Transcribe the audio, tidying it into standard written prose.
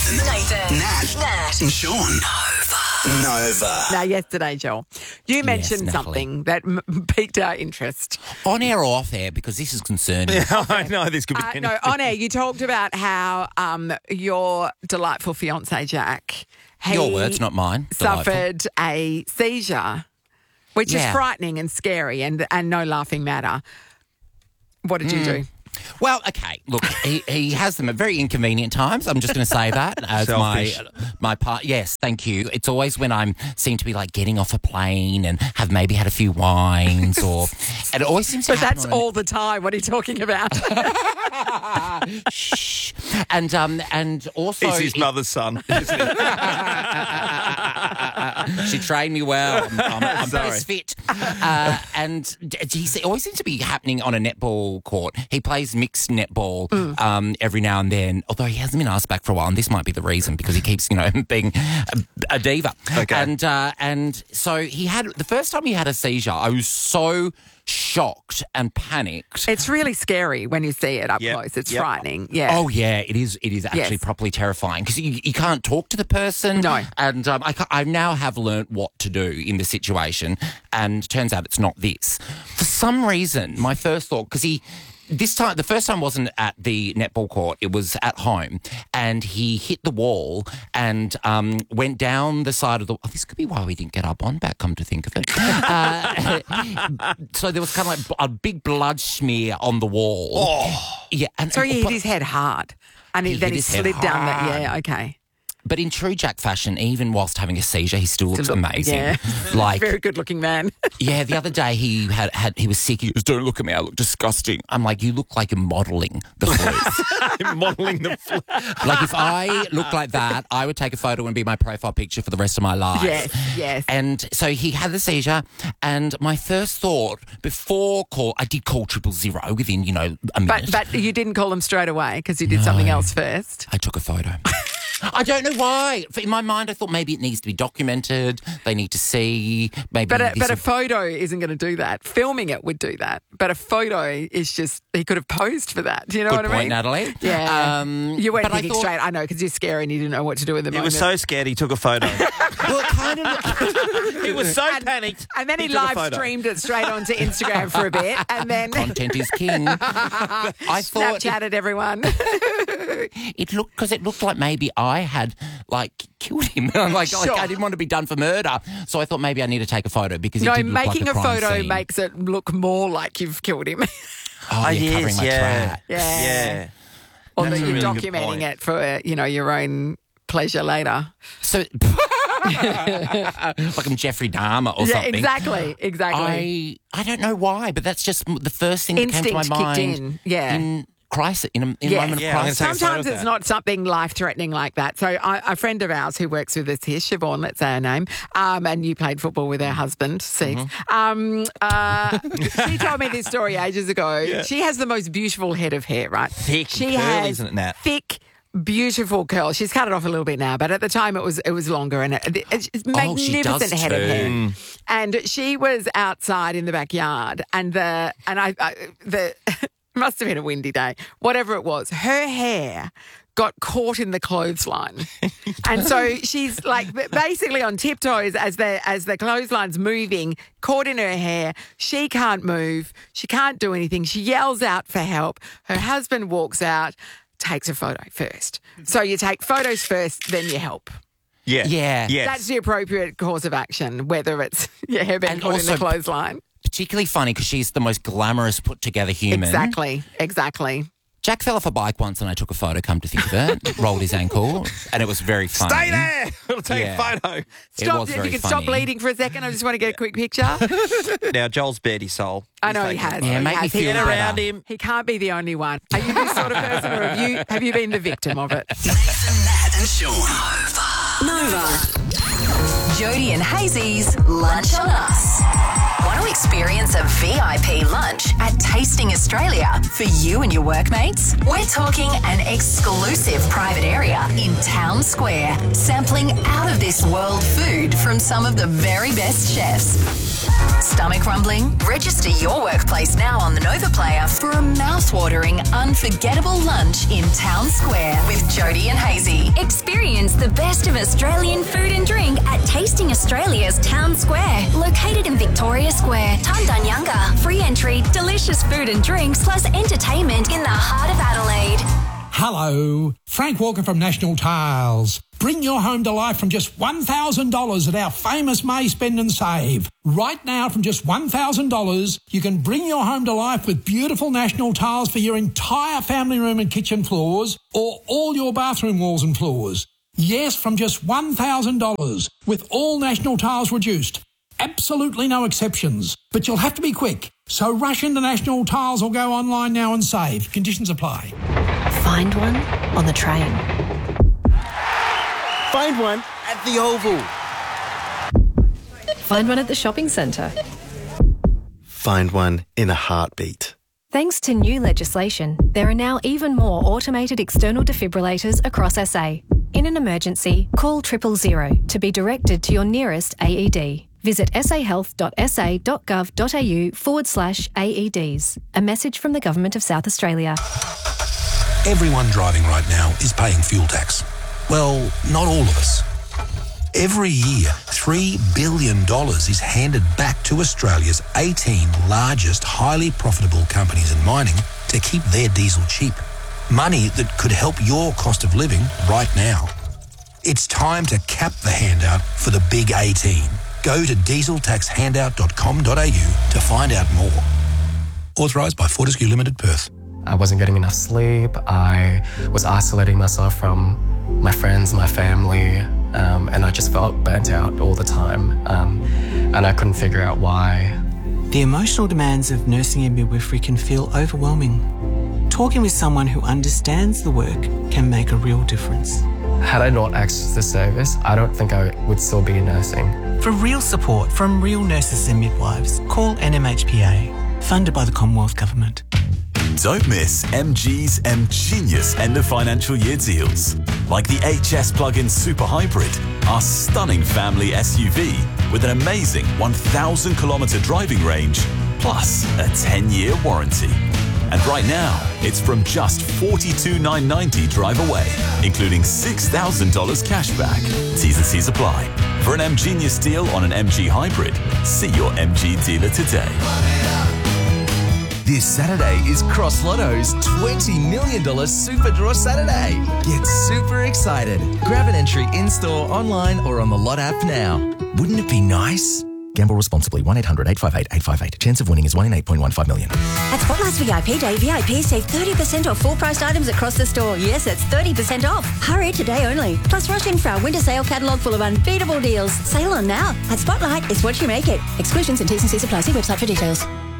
Nathan. Nat. And Sean. Nova. Now, yesterday, Joel, you mentioned something that piqued our interest. On air or off air, because this is concerning. Yeah, I know this could be No, on air, you talked about how your delightful fiancé, Jack, Your words, not mine. suffered a seizure, which is frightening and scary and no laughing matter. What did you do? Well, okay, look, he has them at very inconvenient times. I'm just going to say that as my part. Yes, thank you. It's always when I seem to be like getting off a plane and have maybe had a few wines and it always seems to But happen that's all the time. What are you talking about? Shh. And also... He's his mother's son. She trained me well. I'm Sorry. best fit. And it always seems to be happening on a netball court. He plays mixed netball every now and then, although he hasn't been asked back for a while, and this might be the reason because he keeps, being a diva. Okay. And so he had, the first time he had a seizure, I was so shocked and panicked. It's really scary when you see it up close. It's frightening. Yeah. Oh, yeah, it is. It is actually properly terrifying because you can't talk to the person. No. And I now have learnt what to do in the situation, and turns out it's not this. For some reason, my first thought, because the first time wasn't at the netball court, it was at home, and he hit the wall and went down the side of the... Oh, this could be why we didn't get our bond back, come to think of it. So there was kind of like a big blood smear on the wall. Oh. Yeah, and So he hit his head hard, and then he slid down that... Yeah, okay. But in true Jack fashion, even whilst having a seizure, he still looks amazing. Yeah. Like, very good-looking man. yeah, the other day he was sick. He goes, "Don't look at me, I look disgusting." I'm like, "You look like you're modelling the flu." Modelling the flu. Like, if I looked like that, I would take a photo and be my profile picture for the rest of my life. Yes. And so he had the seizure, and my first thought before I did call 000 within, a minute. But you didn't call him straight away because you did something else first. I took a photo. I don't know why. In my mind, I thought maybe it needs to be documented. They need to see. Maybe. But a photo isn't going to do that. Filming it would do that. But a photo is just, he could have posed for that. Do you know Good what I point, mean? Natalie. Yeah. You weren't but I thinking thought- straight. I know, because you're scary and you didn't know what to do in the He moment. was so scared he took a photo. Well, it kind of. He was so panicked. And then he took a live photo. streamed it straight onto Instagram for a bit, and then Content is king. I thought Snapchatted everyone. it looked like maybe I had killed him. like I didn't want to be done for murder, so I thought maybe I need to take a photo because it did look making like a a crime photo scene. makes it look more like you've killed him. Oh, yeah, covering my tracks. Yeah. Or That's that a you're really good documenting point. it for, your own pleasure later. So, like I'm Jeffrey Dahmer or something. Exactly. I don't know why, but that's just the first thing Instinct that came to my mind. kicked in, yeah. In crisis, in a moment of Yeah, I'm gonna crisis. take a photo Sometimes of it's that. not something life-threatening like that. So a friend of ours who works with us here, Siobhan, let's say her name, and you played football with her husband, Six. She told me this story ages ago. Yeah. She has the most beautiful head of hair, right? Thick she and curly, has isn't it, Nat? thick, beautiful curls. She's cut it off a little bit now, but at the time it was longer, and it's she does magnificent head of too. hair. And she was outside in the backyard, and the must have been a windy day, whatever it was. Her hair got caught in the clothesline, and so she's basically on tiptoes as the clothesline's moving, caught in her hair. She can't move. She can't do anything. She yells out for help. Her husband walks out, takes a photo first. So you take photos first, then you help. Yeah. Yeah. Yes. That's the appropriate course of action, whether it's your hair being And caught in the also- clothesline. Particularly funny because she's the most glamorous, put-together human. Exactly. Jack fell off a bike once and I took a photo, come to think of it, rolled his ankle, and it was very funny. Stay there. We'll take Yeah. a photo. Stop. was If very you can funny. stop bleeding for a second, I just want to get a quick picture. Now, Joel's bared his soul. I know he He's taking has. a Yeah, photo. make me has. feel He- Get better. around him. He can't be the only one. Are you this sort of person, or have you been the victim of it? Nathan, Nat, and Sean. Nova. Jody and Hazy's Lunch on Us. Want to experience a VIP lunch at Tasting Australia for you and your workmates? We're talking an exclusive private area in Town Square, sampling out of this world food from some of the very best chefs. Stomach rumbling? Register your workplace now on the Nova Player for a mouth-watering, unforgettable lunch in Town Square with Jody and Hazy. Experience taste of Australian food and drink at Tasting Australia's Town Square, located in Victoria Square, Tundanyunga. Free entry, delicious food and drinks, plus entertainment in the heart of Adelaide. Hello, Frank Walker from National Tiles. Bring your home to life from just $1,000 at our famous May Spend and Save. Right now, from just $1,000, you can bring your home to life with beautiful National Tiles for your entire family room and kitchen floors, or all your bathroom walls and floors. Yes, from just $1,000, with all National Tiles reduced. Absolutely no exceptions, but you'll have to be quick. So rush into National Tiles or go online now and save. Conditions apply. Find one on the train. Find one at the Oval. Find one at the shopping centre. Find one in a heartbeat. Thanks to new legislation, there are now even more automated external defibrillators across SA. In an emergency, call 000 to be directed to your nearest AED. Visit sahealth.sa.gov.au/AEDs. A message from the Government of South Australia. Everyone driving right now is paying fuel tax. Well, not all of us. Every year, $3 billion is handed back to Australia's 18 largest highly profitable companies in mining to keep their diesel cheap. Money that could help your cost of living right now. It's time to cap the handout for the big 18. Go to dieseltaxhandout.com.au to find out more. Authorised by Fortescue Limited, Perth. I wasn't getting enough sleep. I was isolating myself from my friends, my family, and I just felt burnt out all the time. And I couldn't figure out why. The emotional demands of nursing and midwifery can feel overwhelming. Talking with someone who understands the work can make a real difference. Had I not accessed the service, I don't think I would still be nursing. For real support from real nurses and midwives, call NMHPA, funded by the Commonwealth Government. Don't miss MG's MGenius end of financial year deals. Like the HS plug-in Super Hybrid, our stunning family SUV with an amazing 1,000 kilometre driving range, plus a 10-year warranty. And right now, it's from just $42,990 drive away, including $6,000 cash back. T's and C's apply. For an MGenius deal on an MG Hybrid, see your MG dealer today. This Saturday is Cross Lotto's $20 million Super Draw Saturday. Get super excited. Grab an entry in-store, online or on the Lot app now. Wouldn't it be nice? Gamble responsibly. 1-800-858-858. Chance of winning is 1 in 8.15 million. At Spotlight's VIP Day, VIPs save 30% off full-priced items across the store. Yes, that's 30% off. Hurry, today only. Plus, rush in for our winter sale catalogue full of unbeatable deals. Sale on now. At Spotlight, it's what you make it. Exclusions and T's and C's apply. See website for details.